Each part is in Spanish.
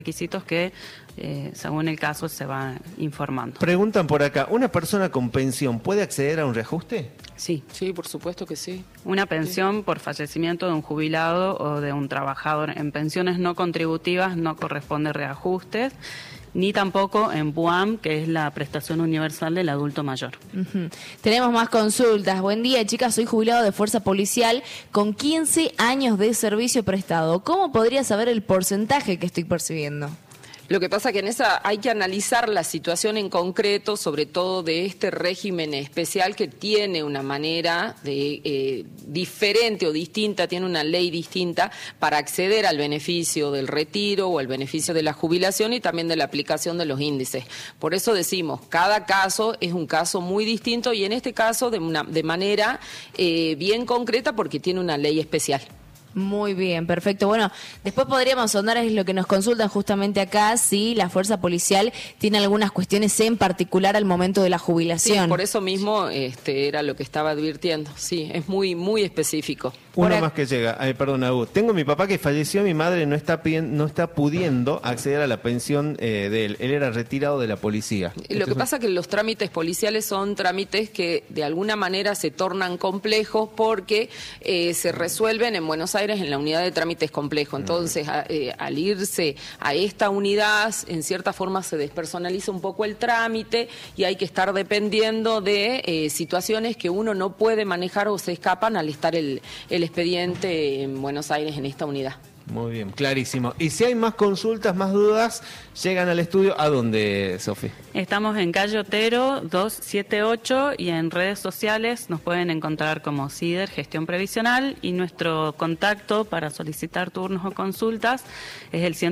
requisitos que, según el caso, se va informando. Preguntan por acá, ¿una persona con pensión puede acceder a un reajuste? Sí. Sí, por supuesto que sí. Una pensión por fallecimiento de un jubilado o de un trabajador. En pensiones no contributivas no corresponde reajustes, ni tampoco en BUAM, que es la prestación universal del adulto mayor. Tenemos más consultas. Buen día, chicas. Soy jubilado de Fuerza Policial con 15 años de servicio prestado. ¿Cómo podría saber el porcentaje que estoy percibiendo? Lo que pasa que en esa hay que analizar la situación en concreto, sobre todo de este régimen especial que tiene una manera de diferente o distinta, tiene una ley distinta para acceder al beneficio del retiro o al beneficio de la jubilación y también de la aplicación de los índices. Por eso decimos, cada caso es un caso muy distinto y en este caso de manera bien concreta porque tiene una ley especial. Muy bien, perfecto. Bueno, después podríamos sondar, es lo que nos consultan justamente acá, si la fuerza policial tiene algunas cuestiones en particular al momento de la jubilación. Sí, por eso mismo era lo que estaba advirtiendo. Sí, es muy, muy específico. Uno más que llega. Perdón, Agus. Tengo a mi papá que falleció, mi madre no está pudiendo acceder a la pensión de él. Él era retirado de la policía. Lo que pasa es que los trámites policiales son trámites que de alguna manera se tornan complejos porque se resuelven en Buenos Aires en la unidad de trámites complejos. Entonces, al irse a esta unidad, en cierta forma se despersonaliza un poco el trámite y hay que estar dependiendo de situaciones que uno no puede manejar o se escapan al estar el expediente en Buenos Aires en esta unidad. Muy bien, clarísimo. Y si hay más consultas, más dudas, llegan al estudio. ¿A dónde, Sofi? Estamos en calle Otero 278 y en redes sociales nos pueden encontrar como CIDER, Gestión Previsional, y nuestro contacto para solicitar turnos o consultas es el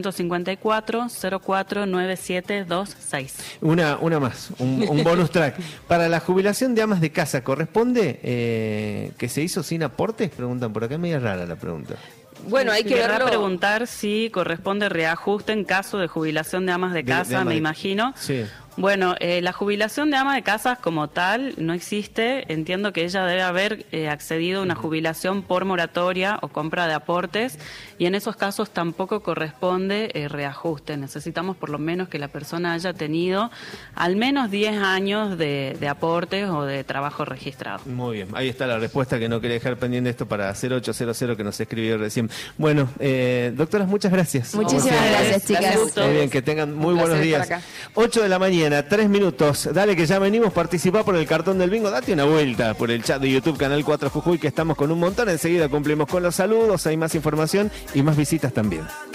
154-049726. Una más, un bonus track. Para la jubilación de amas de casa, ¿corresponde que se hizo sin aportes? Preguntan por acá, es media rara la pregunta. Bueno, hay que verlo. Preguntar si corresponde reajuste en caso de jubilación de amas de casa, me imagino. Sí. Bueno, la jubilación de ama de casa como tal no existe. Entiendo que ella debe haber accedido a una jubilación por moratoria o compra de aportes y en esos casos tampoco corresponde reajuste. Necesitamos por lo menos que la persona haya tenido al menos 10 años de aportes o de trabajo registrado. Muy bien, ahí está la respuesta que no quería dejar pendiente esto para 0800 que nos escribió recién. Bueno, doctoras, muchas gracias. Muchísimas gracias, chicas. Muy bien, que tengan muy buenos días. 8 de la mañana. 3 minutos, dale que ya venimos, participar por el cartón del bingo, date una vuelta por el chat de YouTube, Canal 4 Jujuy, que estamos con un montón, enseguida cumplimos con los saludos, hay más información y más visitas también.